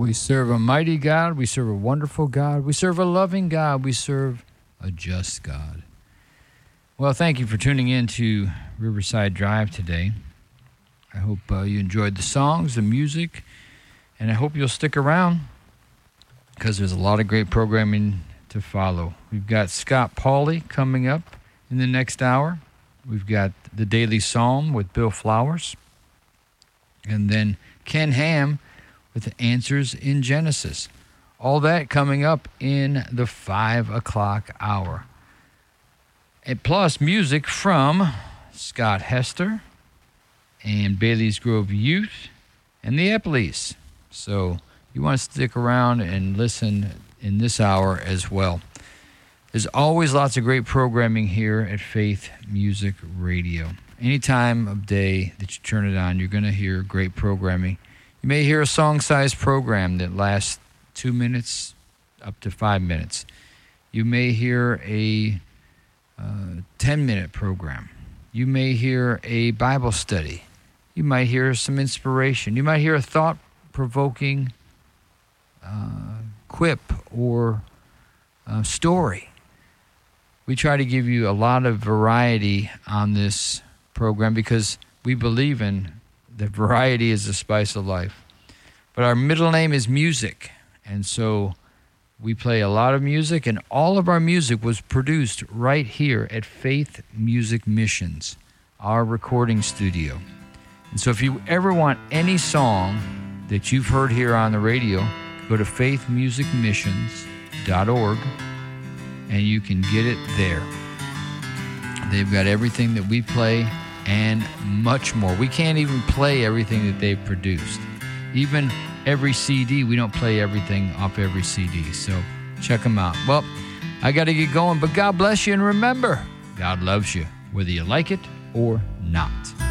We serve a mighty God. We serve a wonderful God. We serve a loving God. We serve a just God. Well, thank you for tuning in to Riverside Drive today. I hope you enjoyed the songs, the music, and I hope you'll stick around because there's a lot of great programming to follow. We've got Scott Pauley coming up in the next hour. We've got the Daily Psalm with Bill Flowers. And then Ken Ham with Answers in Genesis. All that coming up in the 5 o'clock hour. And plus music from Scott Hester and Bailey's Grove Youth and the Epleys. So you want to stick around and listen in this hour as well. There's always lots of great programming here at Faith Music Radio. Any time of day that you turn it on, you're going to hear great programming. You may hear a song-sized program that lasts 2 minutes up to 5 minutes. You may hear a 10-minute program. You may hear a Bible study. You might hear some inspiration. You might hear a thought-provoking quip or story. We try to give you a lot of variety on this program because we believe in that variety is the spice of life. But our middle name is music, and so we play a lot of music, and all of our music was produced right here at Faith Music Missions, our recording studio. And so if you ever want any song that you've heard here on the radio, go to faithmusicmissions.org, and you can get it there. They've got everything that we play and much more. We can't even play everything that they've produced. Even every CD, we don't play everything off every CD. So check them out. Well, I got to get going, but God bless you. And remember, God loves you, whether you like it or not.